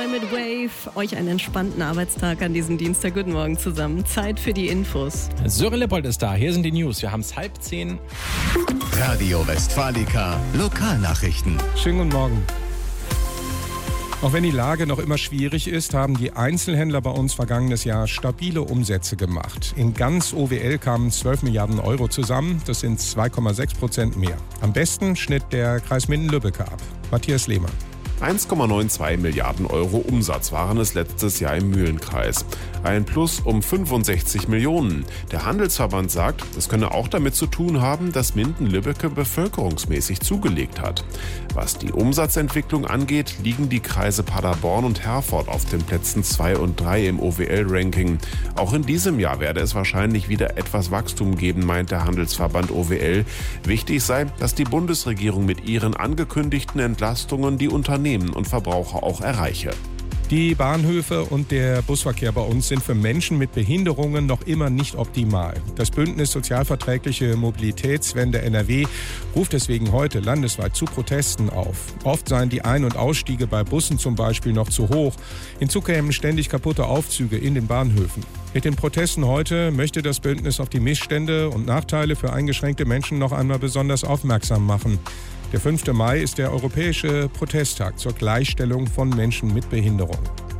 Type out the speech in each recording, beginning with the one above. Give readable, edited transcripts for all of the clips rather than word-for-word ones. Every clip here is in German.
mit Wave. Euch einen entspannten Arbeitstag an diesem Dienstag. Guten Morgen zusammen. Zeit für die Infos. Sören Lippold ist da. Hier sind die News. Wir haben es 9:30. Radio Westfalica Lokalnachrichten. Schönen guten Morgen. Auch wenn die Lage noch immer schwierig ist, haben die Einzelhändler bei uns vergangenes Jahr stabile Umsätze gemacht. In ganz OWL kamen 12 Milliarden Euro zusammen. Das sind 2,6% mehr. Am besten schnitt der Kreis Minden-Lübbecke ab. Matthias Lehmann. 1,92 Milliarden Euro Umsatz waren es letztes Jahr im Mühlenkreis. Ein Plus um 65 Millionen. Der Handelsverband sagt, das könne auch damit zu tun haben, dass Minden-Lübbecke bevölkerungsmäßig zugelegt hat. Was die Umsatzentwicklung angeht, liegen die Kreise Paderborn und Herford auf den Plätzen 2 und 3 im OWL-Ranking. Auch in diesem Jahr werde es wahrscheinlich wieder etwas Wachstum geben, meint der Handelsverband OWL. Wichtig sei, dass die Bundesregierung mit ihren angekündigten Entlastungen die Unternehmen und Verbraucher auch erreiche. Die Bahnhöfe und der Busverkehr bei uns sind für Menschen mit Behinderungen noch immer nicht optimal. Das Bündnis Sozialverträgliche Mobilitätswende NRW ruft deswegen heute landesweit zu Protesten auf. Oft seien die Ein- und Ausstiege bei Bussen zum Beispiel noch zu hoch. Hinzu kämen ständig kaputte Aufzüge in den Bahnhöfen. Mit den Protesten heute möchte das Bündnis auf die Missstände und Nachteile für eingeschränkte Menschen noch einmal besonders aufmerksam machen. Der 5. Mai ist der europäische Protesttag zur Gleichstellung von Menschen mit Behinderung.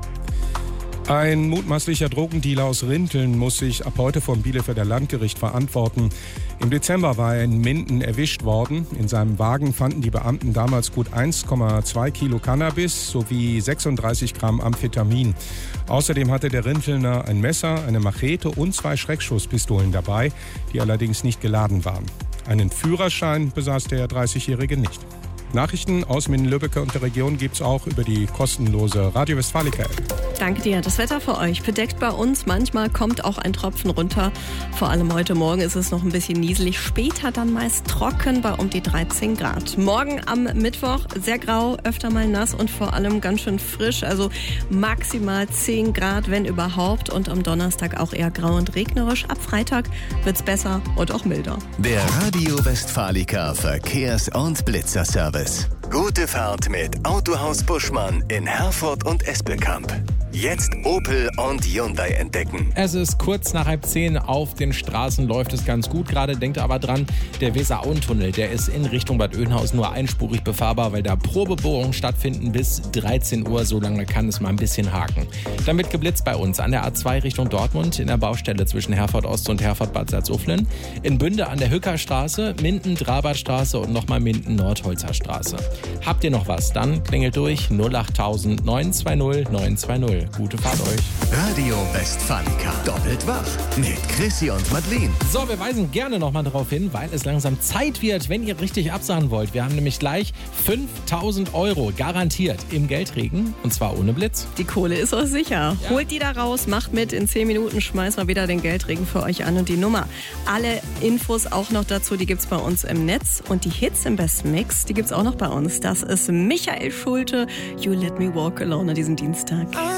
Ein mutmaßlicher Drogendealer aus Rinteln muss sich ab heute vom Bielefelder Landgericht verantworten. Im Dezember war er in Minden erwischt worden. In seinem Wagen fanden die Beamten damals gut 1,2 Kilo Cannabis sowie 36 Gramm Amphetamin. Außerdem hatte der Rintelner ein Messer, eine Machete und 2 Schreckschusspistolen dabei, die allerdings nicht geladen waren. Einen Führerschein besaß der 30-Jährige nicht. Nachrichten aus Minden-Lübbecke und der Region gibt's auch über die kostenlose Radio Westfalica-App. Danke dir. Das Wetter für euch bedeckt bei uns. Manchmal kommt auch ein Tropfen runter. Vor allem heute Morgen ist es noch ein bisschen nieselig. Später dann meist trocken bei um die 13 Grad. Morgen am Mittwoch sehr grau, öfter mal nass und vor allem ganz schön frisch. Also maximal 10 Grad, wenn überhaupt. Und am Donnerstag auch eher grau und regnerisch. Ab Freitag wird's besser und auch milder. Der Radio Westfalica Verkehrs- und Blitzerservice. Gute Fahrt mit Autohaus Buschmann in Herford und Espelkamp. Jetzt Opel und Hyundai entdecken. Es ist kurz nach 9:30. Auf den Straßen läuft es ganz gut gerade. Denkt aber dran, der Weser-Auen-Tunnel, der ist in Richtung Bad Oeynhausen nur einspurig befahrbar, weil da Probebohrungen stattfinden bis 13 Uhr. So lange kann es mal ein bisschen haken. Dann wird geblitzt bei uns an der A2 Richtung Dortmund, in der Baustelle zwischen Herford Ost und Herford Bad Salzuflen. In Bünde an der Hückerstraße, Minden Drabadstraße und nochmal Minden Nordholzer Straße. Habt ihr noch was? Dann klingelt durch 08000 920 920. Gute Fahrt euch. Radio Westfalica. Doppelt wach mit Chrissy und Madeleine. So, wir weisen gerne nochmal darauf hin, weil es langsam Zeit wird, wenn ihr richtig absagen wollt. Wir haben nämlich gleich 5.000 Euro garantiert im Geldregen und zwar ohne Blitz. Die Kohle ist auch sicher. Ja. Holt die da raus, macht mit. In 10 Minuten schmeißen wir wieder den Geldregen für euch an und die Nummer. Alle Infos auch noch dazu, die gibt's bei uns im Netz. Und die Hits im besten Mix, die gibt's auch noch bei uns. Das ist Michael Schulte, You Let Me Walk Alone an diesem Dienstag.